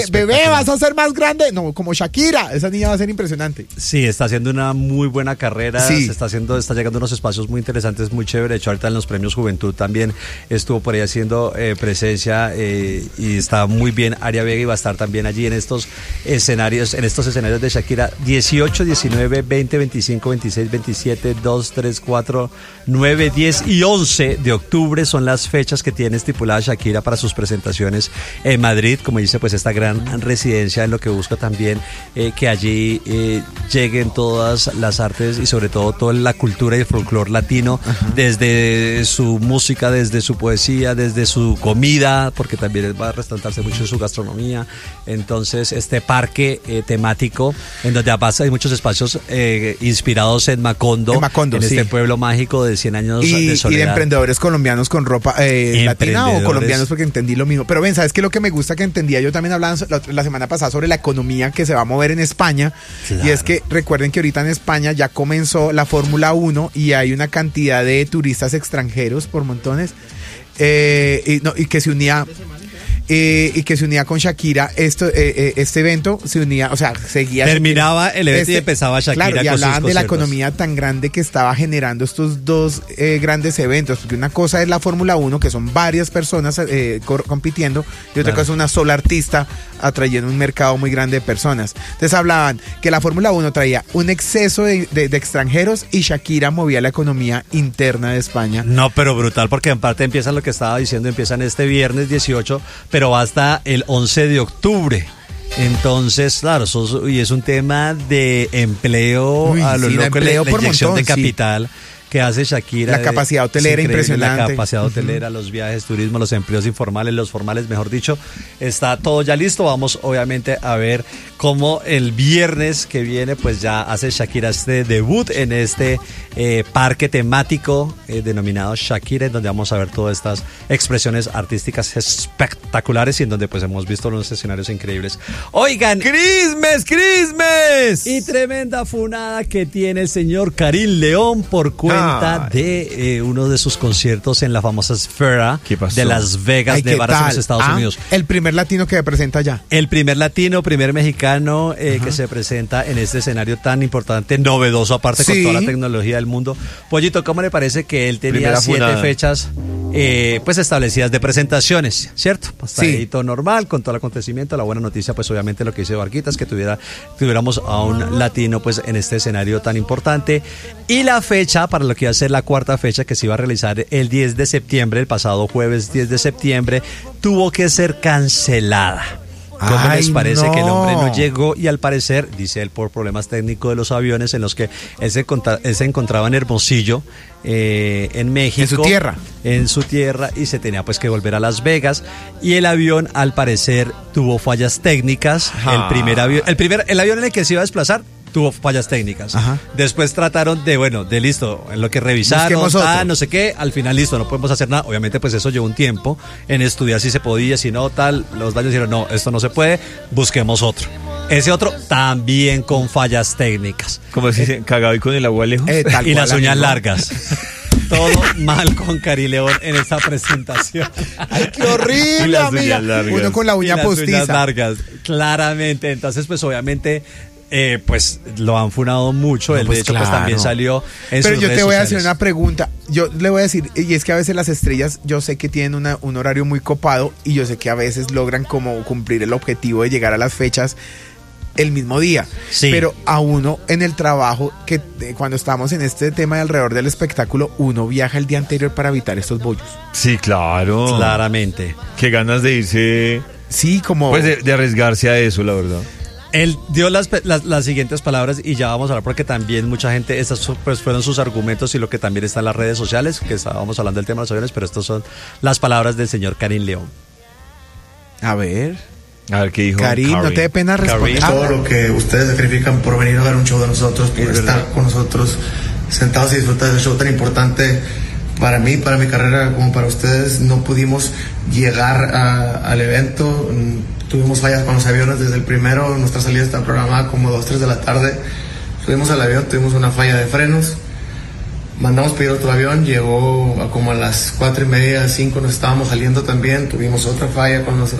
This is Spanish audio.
Bebé, ¿vas a ser más grande? No, como Shakira, esa niña va a ser impresionante. Sí, está haciendo una muy buena carrera, Sí. está llegando a unos espacios muy interesantes, muy chévere. De hecho, ahorita en los premios Juventud también estuvo por ahí haciendo presencia y está muy bien. Aria Vega iba a estar también allí en estos escenarios de Shakira. 18, 19, 20, 25, 26, 27, 2, 3, 4, 9, 10 y 11 de octubre son las fechas que tiene estipulada Shakira para sus presentaciones en Madrid. Como dice, pues esta gran residencia, en lo que busca también que allí lleguen todas las artes y sobre todo toda la cultura y el folclore latino. Ajá. Desde su música, desde su poesía, desde su comida, porque también va a resaltarse mucho en su gastronomía. Entonces este parque temático en donde además hay muchos espacios inspirados en Macondo, en este pueblo mágico de 100 años de soledad. Y de emprendedores colombianos con ropa latina o colombianos, porque entendí lo mismo. Pero ven, ¿sabes qué? Lo que me gusta que entendía, yo también hablaba la semana pasada sobre la economía que se va a mover en España. Claro. Y es que recuerden que ahorita en España ya comenzó la Fórmula 1 y hay una cantidad de turistas extranjeros por montones y que se unía... y que se unía con Shakira, este evento se unía, o sea, seguía... Terminaba el evento y empezaba Shakira. Claro, y hablaban de la economía tan grande que estaba generando estos dos grandes eventos, porque una cosa es la Fórmula 1, que son varias personas compitiendo, y otra cosa es una sola artista atrayendo un mercado muy grande de personas. Entonces hablaban que la Fórmula 1 traía un exceso de extranjeros y Shakira movía la economía interna de España. No, pero brutal, porque en parte empiezan lo que estaba diciendo, empiezan este viernes 18, pero hasta el 11 de octubre. Entonces, claro, y es un tema de empleo. Uy, a lo loco, la inyección montón, de capital. Sí. Que hace Shakira. La capacidad hotelera impresionante. La capacidad hotelera, los viajes, turismo, los empleos informales, los formales, mejor dicho. Está todo ya listo. Vamos obviamente a ver cómo el viernes que viene pues ya hace Shakira este debut en este parque temático denominado Shakira, en donde vamos a ver todas estas expresiones artísticas espectaculares y en donde pues hemos visto unos escenarios increíbles. Oigan, Christmas y tremenda funada que tiene el señor Karim León por cuenta de uno de sus conciertos en la famosa esfera de Las Vegas, Nevada, en los Estados Unidos. El primer latino que se presenta allá. El primer latino, primer mexicano que se presenta en este escenario tan importante, novedoso aparte con toda la tecnología del mundo. Pollito, ¿cómo le parece que él tenía 7 fechas pues establecidas de presentaciones, ¿cierto? Hasta ahí todo normal, con todo el acontecimiento. La buena noticia, pues obviamente lo que dice Barquitas, que tuviéramos a un latino pues en este escenario tan importante. Y la fecha para lo que iba a ser la cuarta fecha, que se iba a realizar el 10 de septiembre, el pasado jueves 10 de septiembre, tuvo que ser cancelada. ¿Cómo les parece que el hombre no llegó? Y al parecer, dice él, por problemas técnicos de los aviones en los que él se encontraba en Hermosillo, en México. En su tierra, y se tenía pues que volver a Las Vegas. Y el avión, al parecer, tuvo fallas técnicas. El avión en el que se iba a desplazar tuvo fallas técnicas. Ajá. Después trataron listo, en lo que revisaron, no sé qué, al final listo, no podemos hacer nada. Obviamente pues eso llevó un tiempo en estudiar si se podía, si no, tal. Los daños dijeron, no, esto no se puede, busquemos otro. Ese otro también con fallas técnicas. Como se dice, cagado y con el agua lejos. Y las uñas largas. Todo mal con Karim León en esa presentación. ¡Ay, qué horrible, amiga! Uno con la uña postiza. Uñas largas, claramente. Entonces pues obviamente... pues lo han funado mucho. Él, de hecho, pues también salió en Pero sus yo redes te voy a sociales. hacer una pregunta. Yo le voy a decir, y es que a veces las estrellas, yo sé que tienen un horario muy copado y yo sé que a veces logran como cumplir el objetivo de llegar a las fechas el mismo día. Sí. Pero a uno en el trabajo, que cuando estamos en este tema de alrededor del espectáculo, uno viaja el día anterior para evitar estos bollos. Sí, claro. Claramente. Qué ganas de irse. Sí, como... Pues de arriesgarse a eso, la verdad. Él dio las siguientes palabras y ya vamos a hablar porque también mucha gente, estas pues fueron sus argumentos y lo que también está en las redes sociales, que estábamos hablando del tema de los aviones, pero estas son las palabras del señor Karim León. A ver qué dijo. Karim, no te dé pena responder. Todo lo que ustedes sacrifican por venir a ver un show de nosotros, por estar con nosotros sentados y disfrutar de ese show tan importante para mí, para mi carrera, como para ustedes. No pudimos llegar al evento. Tuvimos fallas con los aviones desde el primero. Nuestra salida está programada como 2, 3 de la tarde. Subimos al avión, tuvimos una falla de frenos. Mandamos pedir otro avión, llegó como a las 4:30, 5 nos estábamos saliendo también. Tuvimos otra falla con los